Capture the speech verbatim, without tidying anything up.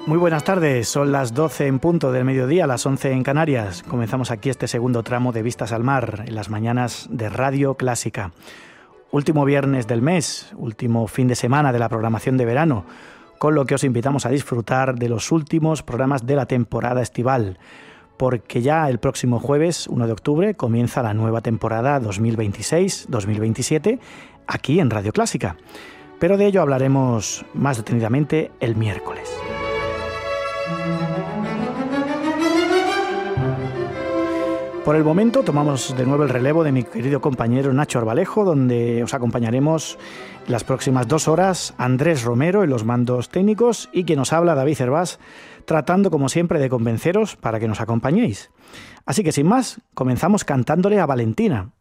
Muy buenas tardes, son las doce en punto del mediodía, las once en Canarias. Comenzamos aquí este segundo tramo de Vistas al Mar, en las mañanas de Radio Clásica. Último viernes del mes, último fin de semana de la programación de verano, con lo que os invitamos a disfrutar de los últimos programas de la temporada estival, porque ya el próximo jueves, uno de octubre, comienza la nueva temporada dos mil veintiséis dos mil veintisiete aquí en Radio Clásica. Pero de ello hablaremos más detenidamente el miércoles. Por el momento tomamos de nuevo el relevo de mi querido compañero Nacho Arbalejo, donde os acompañaremos las próximas dos horas Andrés Romero en los mandos técnicos y quien nos habla David Cervás, tratando como siempre de convenceros para que nos acompañéis. Así que sin más, comenzamos cantándole a Valentina,